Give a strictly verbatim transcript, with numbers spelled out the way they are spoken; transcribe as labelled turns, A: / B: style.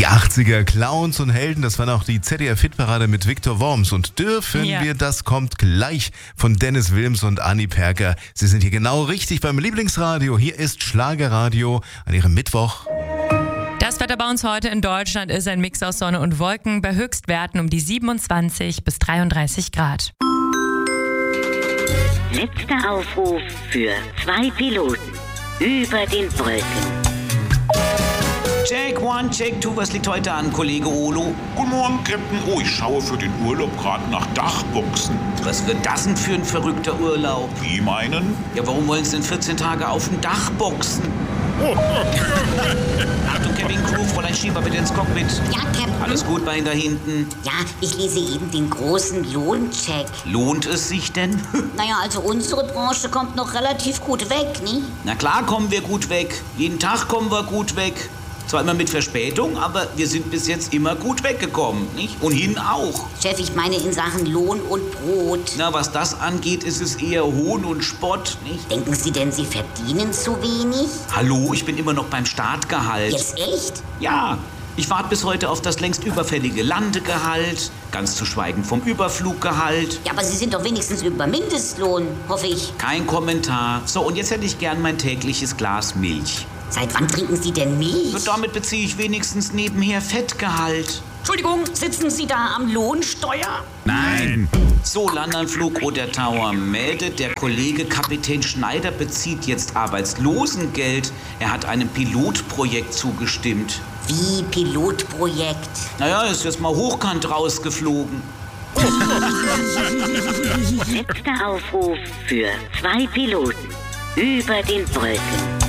A: achtziger Clowns und Helden, das war auch die Z D F-Hitparade mit Viktor Worms. Und dürfen
B: Ja.
A: wir, das kommt gleich von Dennis Wilms und Anni Perker. Sie sind hier genau richtig beim Lieblingsradio. Hier ist Schlagerradio an Ihrem Mittwoch.
B: Das Wetter bei uns heute in Deutschland ist ein Mix aus Sonne und Wolken bei Höchstwerten um die siebenundzwanzig bis dreiunddreißig Grad.
C: Letzter Aufruf für zwei Piloten über den Wolken.
D: Check one, check two, was liegt heute an, Kollege Olo?
E: Guten Morgen, Captain. Oh, ich schaue für den Urlaub gerade nach Dachboxen.
D: Was wird das denn für ein verrückter Urlaub?
E: Wie meinen?
D: Ja, warum wollen Sie denn vierzehn Tage auf dem Dach boxen? Achtung, Cabin Crew, Fräulein Schieber, bitte ins Cockpit.
F: Ja, Captain.
D: Alles gut bei Ihnen da hinten?
F: Ja, ich lese eben den großen Lohncheck.
D: Lohnt es sich denn?
F: Naja, also unsere Branche kommt noch relativ gut weg, ne?
D: Na klar kommen wir gut weg. Jeden Tag kommen wir gut weg. Zwar immer mit Verspätung, aber wir sind bis jetzt immer gut weggekommen, nicht? Und hin auch.
F: Chef, ich meine in Sachen Lohn und Brot.
D: Na, was das angeht, ist es eher Hohn und Spott, nicht?
F: Denken Sie denn, Sie verdienen zu wenig?
D: Hallo, ich bin immer noch beim Startgehalt.
F: Jetzt echt?
D: Ja, ich warte bis heute auf das längst überfällige Landegehalt, ganz zu schweigen vom Überfluggehalt.
F: Ja, aber Sie sind doch wenigstens über Mindestlohn, hoffe ich.
D: Kein Kommentar. So, und jetzt hätte ich gern mein tägliches Glas Milch.
F: Seit wann trinken Sie denn Milch?
D: Und damit beziehe ich wenigstens nebenher Fettgehalt.
F: Entschuldigung, sitzen Sie da am Lohnsteuer?
D: Nein. So, Landanflug Roter Tower meldet, der Kollege Kapitän Schneider bezieht jetzt Arbeitslosengeld. Er hat einem Pilotprojekt zugestimmt.
F: Wie Pilotprojekt?
D: Naja, ist jetzt mal hochkant rausgeflogen.
C: Letzter Aufruf für zwei Piloten über den Wolken.